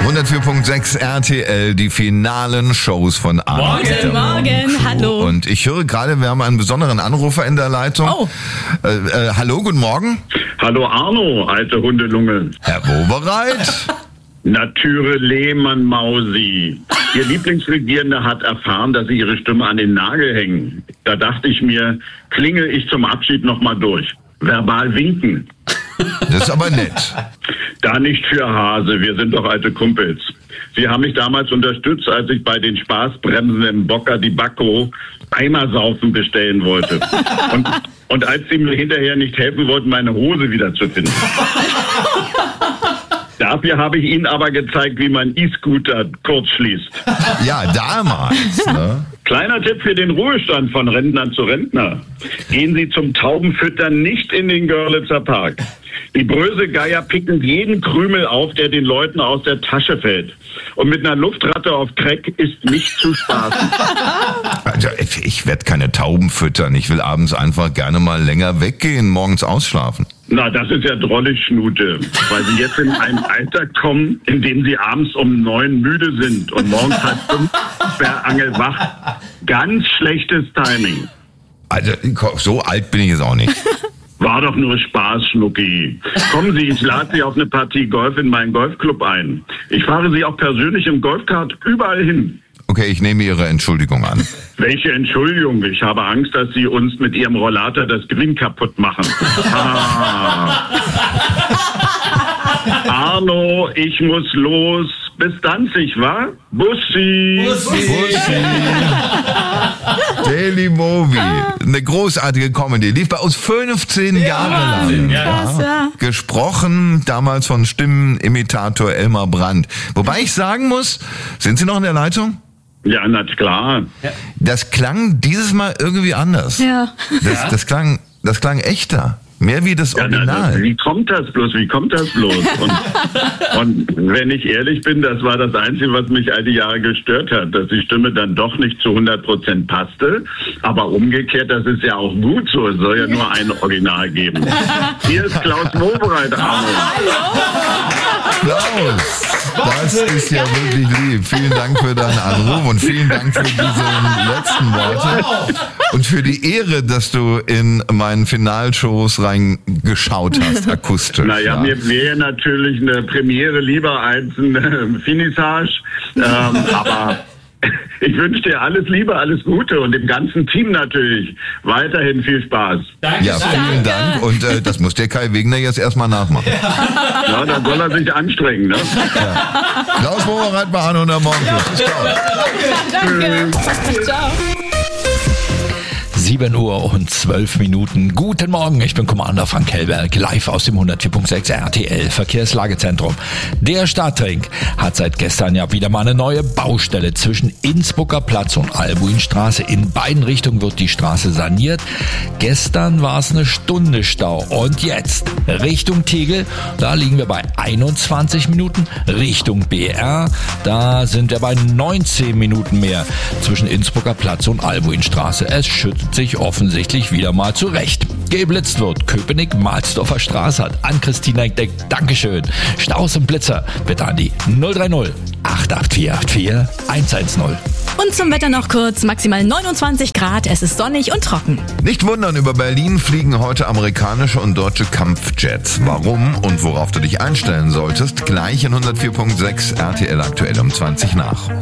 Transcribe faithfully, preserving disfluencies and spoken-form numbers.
hundertvier Komma sechs R T L, die finalen Shows von Arno. Guten Morgen, hallo. Und ich höre gerade, wir haben einen besonderen Anrufer in der Leitung. Oh. Äh, äh, hallo, guten Morgen. Hallo Arno, alte Hundelunge. Herr Wowereit. Natüre Lehmann Mausi. Ihr Lieblingsregierende hat erfahren, dass Sie Ihre Stimme an den Nagel hängen. Da dachte ich mir, klingel ich zum Abschied nochmal durch. Verbal winken. Das ist aber nett. Da nicht für Hase, wir sind doch alte Kumpels. Sie haben mich damals unterstützt, als ich bei den Spaßbremsen im Bocca di Bacco Eimersaufen bestellen wollte. Und, und als Sie mir hinterher nicht helfen wollten, meine Hose wiederzufinden. Dafür habe ich Ihnen aber gezeigt, wie man E-Scooter kurz schließt. Ja, damals. Ne? Kleiner Tipp für den Ruhestand von Rentner zu Rentner. Gehen Sie zum Taubenfüttern nicht in den Görlitzer Park. Die Brösegeier picken jeden Krümel auf, der den Leuten aus der Tasche fällt. Und mit einer Luftratte auf Crack ist nicht zu spaßen. Also, ich werde keine Tauben füttern. Ich will abends einfach gerne mal länger weggehen, morgens ausschlafen. Na, das ist ja drollig, Schnute, weil Sie jetzt in ein Alter kommen, in dem Sie abends um neun müde sind und morgens halb fünf angelwach. Ganz schlechtes Timing. Also, so alt bin ich jetzt auch nicht. War doch nur Spaß, Schnucki. Kommen Sie, ich lade Sie auf eine Partie Golf in meinen Golfclub ein. Ich fahre Sie auch persönlich im Golfkart überall hin. Okay, ich nehme Ihre Entschuldigung an. Welche Entschuldigung? Ich habe Angst, dass Sie uns mit Ihrem Rollator das Green kaputt machen. Ah. Arno, ich muss los. Bis Danzig, wa? Bussi. Bussi. Bussi. Daily Movie. Eine großartige Comedy. Lief bei uns fünfzehn Jahre lang. Ja. Krass, ja. Gesprochen damals von Stimmenimitator Elmar Brandt. Wobei ich sagen muss, sind Sie noch in der Leitung? Ja, na klar. Das klang dieses Mal irgendwie anders. Ja. Das, das klang, das klang echter. Mehr wie das Ja, na, Original. das, wie kommt das bloß? Wie kommt das bloß? Und, und wenn ich ehrlich bin, das war das Einzige, was mich all die Jahre gestört hat, dass die Stimme dann doch nicht zu hundert Prozent passte. Aber umgekehrt, das ist ja auch gut so. Es soll ja nur ein Original geben. Hier ist Klaus Wowereit, Arno. Klaus, das ist ja wirklich lieb. Vielen Dank für deinen Anruf und vielen Dank für diese letzten Worte und für die Ehre, dass du in meinen Finalshows reingeschaut hast, akustisch. Naja, ja. Mir wäre natürlich eine Premiere lieber als ein Finissage, ähm, aber ich wünsche dir alles Liebe, alles Gute und dem ganzen Team natürlich weiterhin viel Spaß. Danke. Ja, vielen Dank und äh, das muss der Kai Wegner jetzt erstmal nachmachen. Ja, dann soll er sich anstrengen, ne? Ja. Klaus Wowereit bei Arno und der Morgenclub. Bis bald. Danke. Ciao. sieben Uhr und zwölf Minuten. Guten Morgen, ich bin Commander Frank Hellberg, live aus dem hundertvier Komma sechs R T L Verkehrslagezentrum. Der Stadtring hat seit gestern ja wieder mal eine neue Baustelle zwischen Innsbrucker Platz und Albuinstraße. In beiden Richtungen wird die Straße saniert. Gestern war es eine Stunde Stau und jetzt Richtung Tegel, da liegen wir bei einundzwanzig Minuten. Richtung B R, da sind wir bei neunzehn Minuten mehr zwischen Innsbrucker Platz und Albuinstraße. Es schüttet sich offensichtlich wieder mal zurecht. Geblitzt wird Köpenick-Mahlsdorfer Straße hat an Christina entdeckt. Dankeschön. Staus und Blitzer bitte an die null drei null acht acht vier acht vier eins eins null. Und zum Wetter noch kurz, maximal neunundzwanzig Grad, es ist sonnig und trocken. Nicht wundern, über Berlin fliegen heute amerikanische und deutsche Kampfjets. Warum und worauf du dich einstellen solltest, gleich in hundertvier Komma sechs R T L aktuell um zwanzig nach.